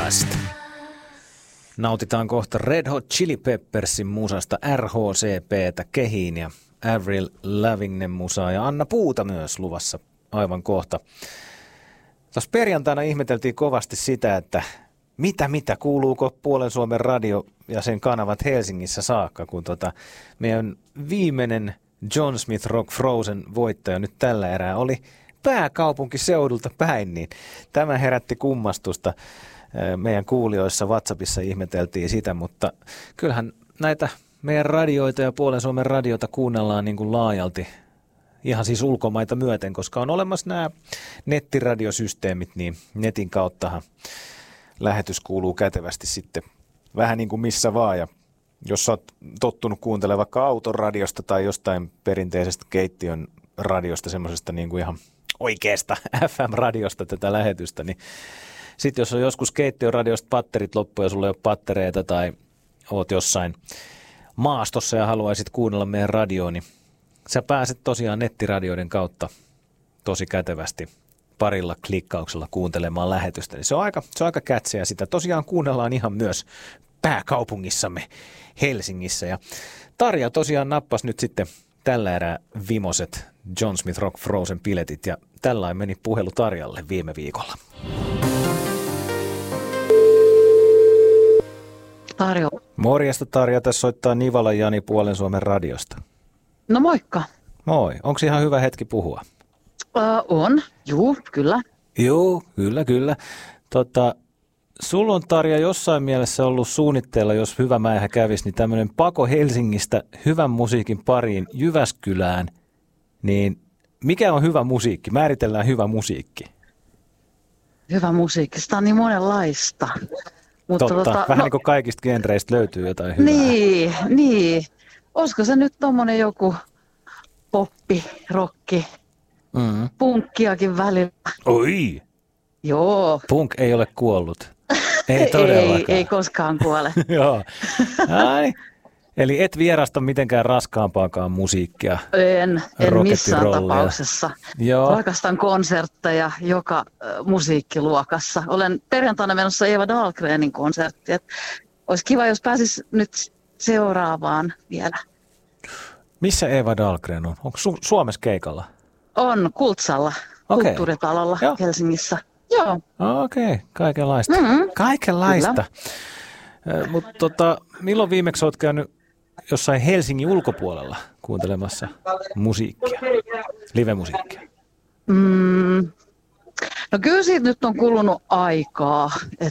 Podcast. Nautitaan kohta Red Hot Chili Peppersin musasta RHCP:tä Kehiin ja Avril Lavignen musaa ja Anna Puuta myös luvassa aivan kohta. Tuossa perjantaina ihmeteltiin kovasti sitä, että mitä kuuluuko Puolen Suomen radio ja sen kanavat Helsingissä saakka, kun meidän viimeinen John Smith Rock Frozen voittaja nyt tällä erää oli pääkaupunkiseudulta päin, niin tämä herätti kummastusta. Meidän kuulijoissa WhatsAppissa ihmeteltiin sitä, mutta kyllähän näitä meidän radioita ja Puolen Suomen radiota kuunnellaan niin kuin laajalti, ihan siis ulkomaita myöten, koska on olemassa nämä nettiradiosysteemit, niin netin kauttahan lähetys kuuluu kätevästi sitten vähän niin kuin missä vaan. Ja jos sä oot tottunut kuuntelemaan vaikka auton radiosta tai jostain perinteisestä keittiön radiosta, semmoisesta niin kuin ihan oikeasta FM-radiosta tätä lähetystä, niin sitten jos on joskus keittiön radiosta patterit loppu ja sulla ei ole pattereita tai oot jossain maastossa ja haluaisit kuunnella meidän radioa, niin sä pääset tosiaan nettiradioiden kautta tosi kätevästi parilla klikkauksella kuuntelemaan lähetystä. Niin se on aika kätsiä. Sitä tosiaan kuunnellaan ihan myös pääkaupungissamme Helsingissä. Ja Tarja tosiaan nappasi nyt sitten tällä erää vimoset John Smith Rock Frozen -biletit ja tällainen meni puhelu Tarjalle viime viikolla. Tarjo. Morjesta Tarja, tässä soittaa Nivala Jani Puolen Suomen radiosta. No moikka. Moi, onko ihan hyvä hetki puhua? On, juu, kyllä. Joo, kyllä. Sulla on Tarja jossain mielessä ollut suunnitteilla, jos hyvä mäihä kävisi, niin tämmöinen pako Helsingistä hyvän musiikin pariin Jyväskylään, niin mikä on hyvä musiikki? Määritellään hyvä musiikki. Hyvä musiikki, sitä on niin monenlaista. Mutta vähän niin kuin kaikista genreistä löytyy jotain hyvää. Niin. Olisiko se nyt tommonen joku poppi, rokki, punkkiakin välillä? Oi! Joo. Punk ei ole kuollut. Ei todellakaan. Ei koskaan kuole. Joo. Ai. Eli et vierasta mitenkään raskaampaakaan musiikkia. En missään tapauksessa. Joo. Rakastan konsertteja joka musiikkiluokassa. Olen perjantaina menossa Eva Dahlgrenin konserttiin. Olisi kiva, jos pääsis nyt seuraavaan vielä. Missä Eva Dahlgren on? Onko Suomessa keikalla? On Kultsalla, kulttuuritalolla Helsingissä. Joo. Okei, kaikenlaista. Kaikenlaista. Mutta milloin viimeksi olet käynyt jossain Helsingin ulkopuolella kuuntelemassa musiikkia, live-musiikkia? No kyllä siitä nyt on kulunut aikaa.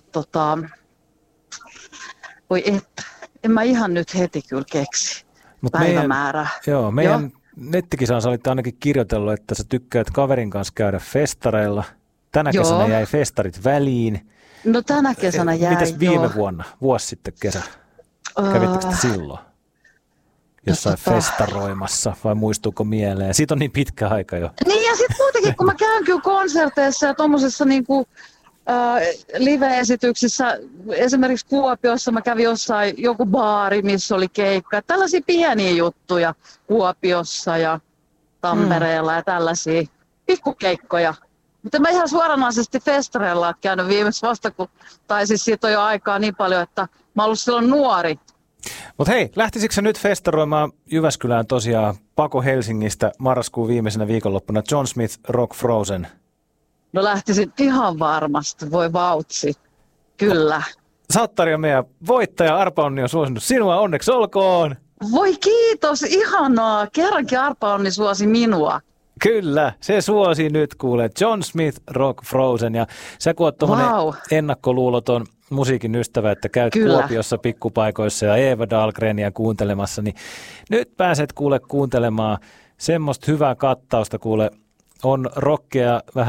En mä ihan nyt heti kyllä keksi päivämäärää. Meidän nettikisan sä olit ainakin kirjoitellut, että sä tykkäät kaverin kanssa käydä festareilla. Tänä kesänä jäi festarit väliin. No tänä kesänä jäi, mitäs viime vuonna, vuosi sitten kesä? Kävittekö te silloin jossain festaroimassa vai muistuuko mieleen? Siitä on niin pitkä aika jo. Niin ja sitten muutenkin, kun mä käyn kyllä konserteissa ja tuommoisessa niinku, live-esityksissä, esimerkiksi Kuopiossa mä kävin jossain joku baari, missä oli keikka. Tällaisia pieniä juttuja Kuopiossa ja Tampereella ja tällaisia pikkukeikkoja. Mutta mä ihan suoranaisesti festareilla oon käynyt viimeksi vasta, tai siis siitä on jo aikaa niin paljon, että mä oon ollut silloin nuori. Mutta hei, lähtisikö sä nyt festaroimaan Jyväskylään tosiaan pako Helsingistä marraskuun viimeisenä viikonloppuna John Smith Rock Frozen? No lähtisin ihan varmasti, voi vautsi, kyllä. Sä oot Tarja meidän voittaja, Arpa Onni on suosinut sinua, onneksi olkoon! Voi kiitos, ihanaa, kerrankin Arpa Onni suosi minua. Kyllä, se suosi nyt kuulee John Smith Rock Frozen ja sä kun oot tommonen ennakkoluuloton musiikin ystävä, että käyt Kuopiossa pikkupaikoissa ja Eva Dahlgrenia kuuntelemassa, niin nyt pääset kuuntelemaan semmoista hyvää kattausta on rockia vähän